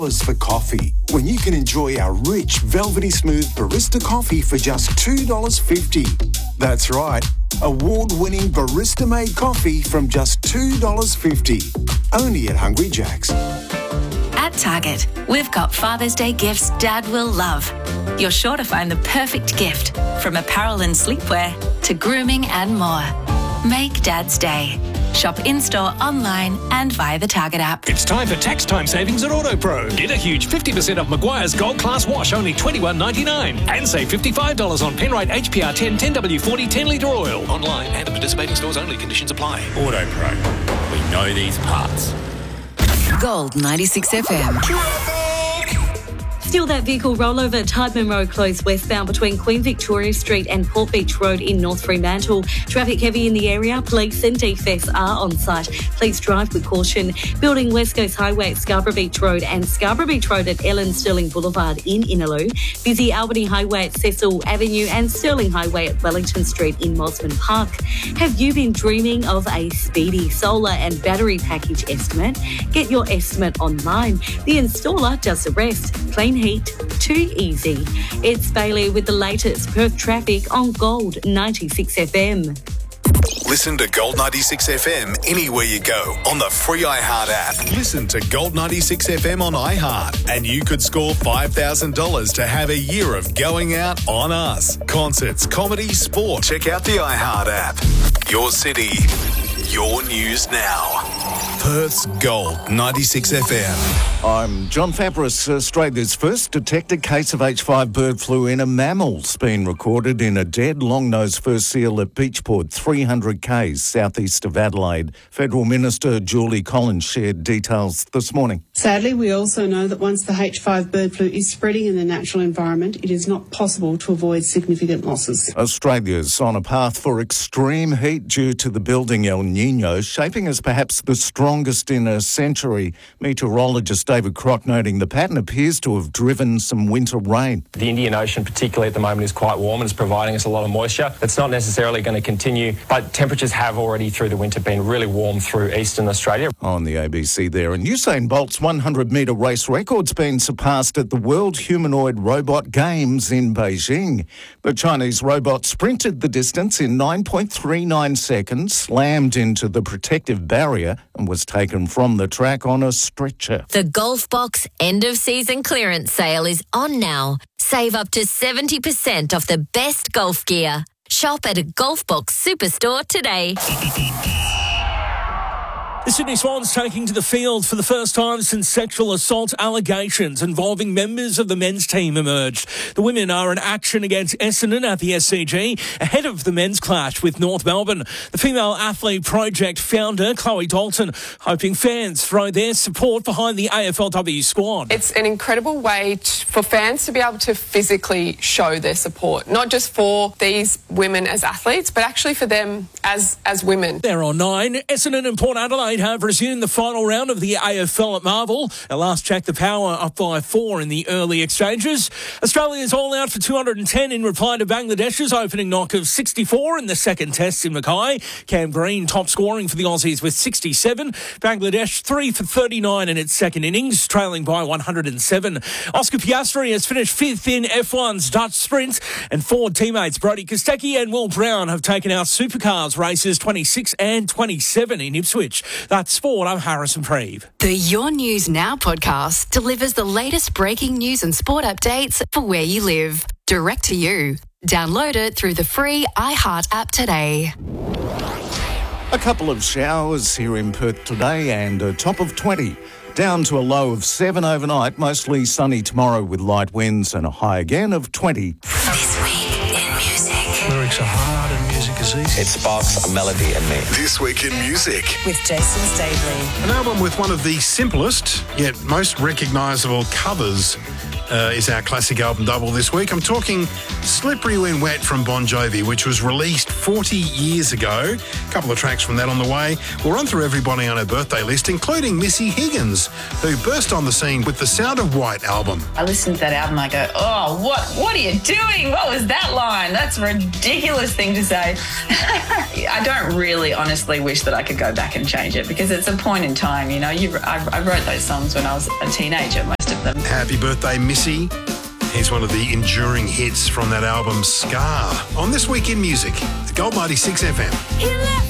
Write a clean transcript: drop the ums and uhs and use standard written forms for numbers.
for coffee when you can enjoy our rich, velvety smooth barista coffee for just $2.50. That's right, award-winning barista-made coffee from just $2.50. Only at Hungry Jack's. At Target, we've got Father's Day gifts Dad will love. You're sure to find the perfect gift, from apparel and sleepwear to grooming and more. Make Dad's day. Shop in-store, online and via the Target app. It's time for tax time savings at AutoPro. Get a huge 50% off Maguire's Gold Class Wash, only $21.99. And save $55 on Penrite HPR 10 10W40 10 litre oil. Online and at participating stores only. Conditions apply. AutoPro. We know these parts. Gold 96 FM. Still that vehicle rollover at Tydman Road closed westbound between Queen Victoria Street and Port Beach Road in North Fremantle. Traffic heavy in the area. Police and DFS are on site. Please drive with caution. Building West Coast Highway at Scarborough Beach Road and Scarborough Beach Road at Ellen Stirling Boulevard in Innaloo. Busy Albany Highway at Cecil Avenue and Stirling Highway at Wellington Street in Mosman Park. Have you been dreaming of a speedy solar and battery package estimate? Get your estimate online. The installer does the rest. Clean heat, too easy. It's Bailey with the latest Perth traffic on Gold 96 FM. Listen to Gold 96 FM anywhere you go on the free iHeart app. Listen to Gold 96 FM on iHeart and you could score $5,000 to have a year of going out on us. Concerts, comedy, sport. Check out the iHeart app. Your city, your news now. Perth's Gold 96 FM. I'm John Fabris. Australia's first detected case of H5 bird flu in a mammal's been recorded in a dead long-nosed fur seal at Beachport, 300 k's southeast of Adelaide. Federal Minister Julie Collins shared details this morning. Sadly, we also know that once the H5 bird flu is spreading in the natural environment, it is not possible to avoid significant losses. Australia's on a path for extreme heat due to the building El Niño, shaping as perhaps the strongest in a century. Meteorologist David Crock noting the pattern appears to have driven some winter rain. The Indian Ocean, particularly at the moment, is quite warm and is providing us a lot of moisture. It's not necessarily going to continue, but temperatures have already through the winter been really warm through eastern Australia. On the ABC there, and Usain Bolt's 100-metre race record's been surpassed at the World Humanoid Robot Games in Beijing. The Chinese robot sprinted the distance in 9.39 seconds, slammed into the protective barrier and was taken from the track on a stretcher. The Golf Box end-of-season clearance sale is on now. Save up to 70% off the best golf gear. Shop at a Golf Box Superstore today. The Sydney Swans taking to the field for the first time since sexual assault allegations involving members of the men's team emerged. The women are in action against Essendon at the SCG ahead of the men's clash with North Melbourne. The Female Athlete Project founder, Chloe Dalton, hoping fans throw their support behind the AFLW squad. It's an incredible way for fans to be able to physically show their support, not just for these women as athletes, but actually for them as women. They're on 9. Essendon and Port Adelaide have resumed the final round of the AFL at Marvel. At last check, the Power up by 4 in the early exchanges. Australia's all out for 210 in reply to Bangladesh's opening knock of 64 in the second test in Mackay. Cam Green top scoring for the Aussies with 67. Bangladesh 3 for 39 in its second innings, trailing by 107. Oscar Piastri has finished 5th in F1's Dutch Sprint, and Ford teammates Brodie Kostecki and Will Brown have taken out supercars races 26 and 27 in Ipswich. That's sport. I'm Harrison Preeve. The Your News Now podcast delivers the latest breaking news and sport updates for where you live. Direct to you. Download it through the free iHeart app today. A couple of showers here in Perth today and a top of 20. Down to a low of 7 overnight, mostly sunny tomorrow with light winds and a high again of 20. This week in music. Lyrics are hard and music is easy. It sparks a melody in me. This week in music. With Jason Staveley. An album with one of the simplest yet most recognisable covers is our classic album double this week. I'm talking Slippery When Wet from Bon Jovi, which was released 40 years ago. A couple of tracks from that on the way. We'll run through everybody on her birthday list, including Missy Higgins, who burst on the scene with the Sound of White album. I listened to that album, I go, oh, what are you doing? What was that line? That's a ridiculous thing to say. I don't really honestly wish that I could go back and change it, because it's a point in time, you know. I wrote those songs when I was a teenager, most of them. Happy birthday, Missy. Here's one of the enduring hits from that album, Scar. On This Week in Music, Gold 96 FM.